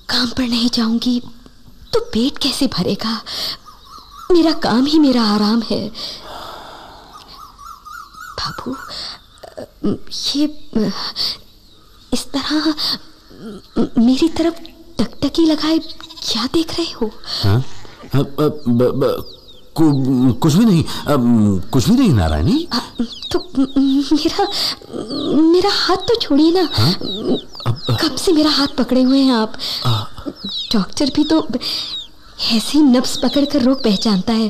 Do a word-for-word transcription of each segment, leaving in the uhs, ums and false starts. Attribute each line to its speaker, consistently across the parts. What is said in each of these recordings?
Speaker 1: काम पर नहीं जाऊंगी तो पेट कैसे भरेगा? मेरा काम ही मेरा आराम है। बाबू, ये इस तरह मेरी तरफ टकटकी लगाए क्या देख रहे हो?
Speaker 2: हाँ? आ, आ, ब, ब, कु, कुछ भी नहीं, आ, कुछ भी नहीं नारायणी।
Speaker 1: आ, तो मेरा मेरा हाथ तो छोड़िए ना।
Speaker 2: हाँ? अब,
Speaker 1: कब से मेरा हाथ पकड़े हुए हैं आप? डॉक्टर भी तो ऐसी नब्ज पकड़कर रोग पहचानता है।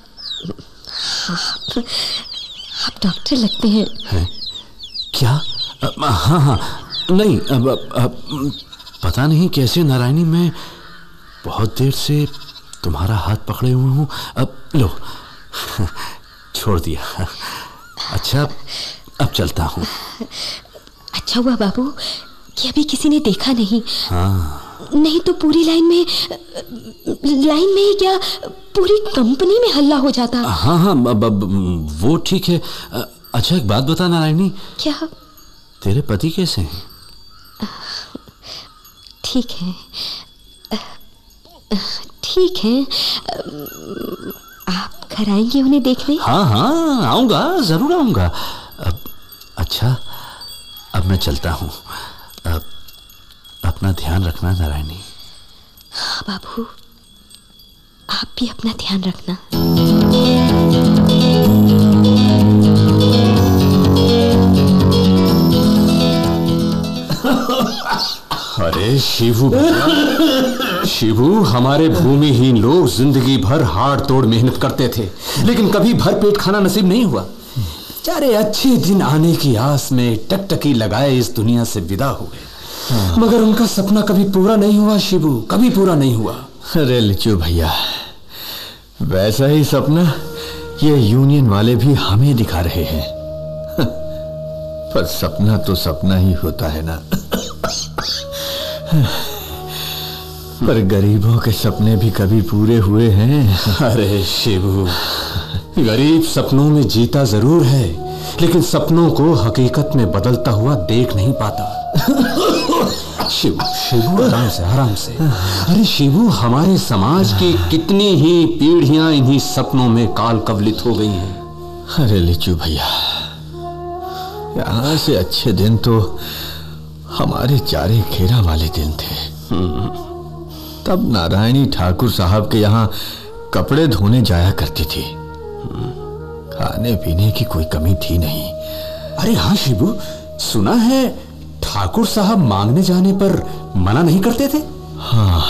Speaker 1: आप, आप डॉक्टर लगते हैं।
Speaker 2: है? क्या? आ, हाँ हाँ नहीं, अब, अब, पता नहीं कैसे नारायणी, मैं बहुत देर से तुम्हारा हाथ पकड़े हुए हूँ। अब लो, छोड़ दिया। अच्छा, अब चलता हूँ।
Speaker 1: अच्छा हुआ बाबू कि अभी किसी ने देखा नहीं।
Speaker 2: हाँ,
Speaker 1: नहीं तो पूरी लाइन में लाइन में ही क्या पूरी कंपनी में हल्ला हो जाता।
Speaker 2: हाँ हाँ अब, अब, वो ठीक है। अच्छा एक बात बता नारायणी।
Speaker 1: क्या?
Speaker 2: तेरे पति कैसे हैं?
Speaker 1: ठीक है, ठीक है। आप घर आएंगे उन्हें देखने?
Speaker 2: हाँ हाँ आऊँगा, ज़रूर आऊँगा। अब अच्छा, अब मैं चलता हूँ। अब अपना ध्यान रखना नारायणी।
Speaker 1: हाँ बाबू, आप भी अपना ध्यान रखना।
Speaker 2: अरे शिवू, शिवू, हमारे भूमिहीन लोग जिंदगी भर हाड़ तोड़ मेहनत करते थे, लेकिन कभी भर पेट खाना नसीब नहीं हुआ। बेचारे अच्छे दिन आने की आस में टकटकी लगाए इस दुनिया से विदा हुए। हाँ। मगर उनका सपना कभी पूरा नहीं हुआ शिवू, कभी पूरा नहीं हुआ।
Speaker 3: अरे लिचू भैया, वैसा ही सपना ये यूनियन वाले भी हमें दिखा रहे हैं। पर सपना तो सपना ही होता है ना। पर गरीबों के सपने भी कभी पूरे हुए हैं।
Speaker 2: अरे शिवू, गरीब सपनों में जीता जरूर है, लेकिन सपनों को हकीकत में बदलता हुआ देख नहीं पाता। शिवू, शिवू आराम से, आराम से। अरे शिवू, हमारे समाज की कितनी ही पीढ़ियां इन्हीं सपनों में काल कवलित हो गई हैं।
Speaker 3: अरे लिचू भैया, यहाँ से अच्छे दिन तो हमारे चारे खेरा वाले दिन थे। तब नारायणी ठाकुर साहब के यहाँ कपड़े धोने जाया करती थी। खाने पीने की कोई कमी थी नहीं।
Speaker 2: अरे हाँ शिबू, सुना है ठाकुर साहब मांगने जाने पर मना नहीं करते थे।
Speaker 3: हाँ,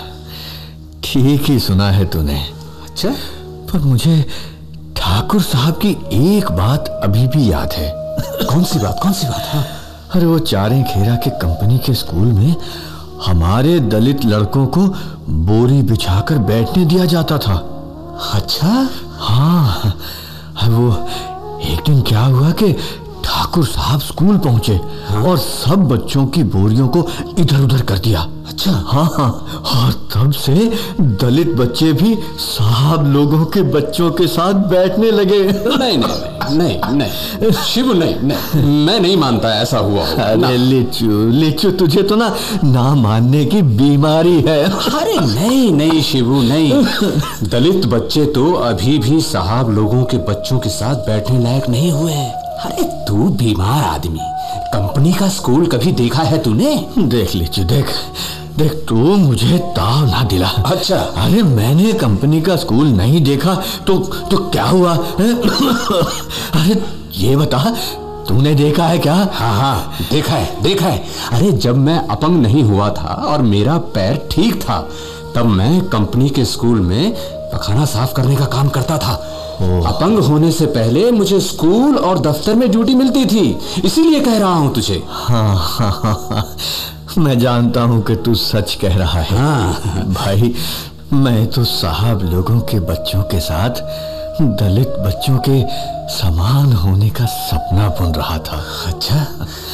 Speaker 3: ठीक ही सुना है तूने।
Speaker 2: अच्छा,
Speaker 3: पर मुझे ठाकुर साहब की एक बात अभी भी याद है।
Speaker 2: कौन सी बात? कौन सी बात? हाँ।
Speaker 3: अरे वो चारे खेरा के कंपनी के स्कूल में हमारे दलित लड़कों को बोरी बिछाकर बैठने दिया जाता था।
Speaker 2: अच्छा?
Speaker 3: हाँ, वो एक दिन क्या हुआ कि ठाकुर साहब स्कूल पहुंचे। हाँ? और सब बच्चों की बोरियों को इधर उधर कर दिया।
Speaker 2: अच्छा?
Speaker 3: हाँ हाँ, और तब से दलित बच्चे भी साहब लोगों के बच्चों के साथ बैठने लगे।
Speaker 2: नहीं नहीं नहीं नहीं शिव, नहीं नहीं, मैं नहीं मानता ऐसा हुआ।
Speaker 3: अरे लिचू, लिचू, तुझे तो ना ना मानने की बीमारी है।
Speaker 2: अरे नहीं नहीं शिवू, नहीं। दलित बच्चे तो अभी भी साहब लोगों के बच्चों के साथ बैठने लायक नहीं हुए हैं। अरे तू बीमार आदमी, कंपनी का स्कूल कभी देखा है तूने?
Speaker 3: देख लिचू, देख देख, तू मुझे ताव ना दिला।
Speaker 2: अच्छा?
Speaker 3: अरे मैंने कंपनी का स्कूल नहीं देखा तो तो क्या हुआ? अरे ये बता, तूने देखा है क्या?
Speaker 2: हाँ हाँ देखा है, देखा है। अरे जब मैं अपंग नहीं हुआ था और मेरा पैर ठीक था, तब मैं कंपनी के स्कूल में पखाना साफ करने का काम करता था। अपंग होने से पहले मुझे स्कूल और दफ्तर में ड्यूटी मिलती थी, इसीलिए कह रहा हूँ तुझे।
Speaker 3: हाँ हाँ हाँ, मैं जानता हूँ कि तू सच कह रहा है।
Speaker 2: हाँ
Speaker 3: भाई, मैं तो साहब लोगों के बच्चों के साथ दलित बच्चों के समान होने का सपना बुन रहा था।
Speaker 2: अच्छा?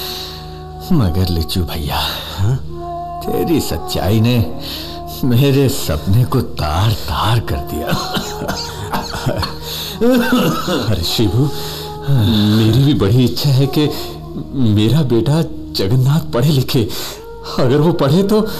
Speaker 3: मगर लिचू भैया, हाँ? तेरी सच्चाई ने मेरे सपने को तार तार कर दिया।
Speaker 2: अरे शिवू, मेरी भी बड़ी इच्छा है कि मेरा बेटा जगन्नाथ पढ़े लिखे। अगर वो पढ़े तो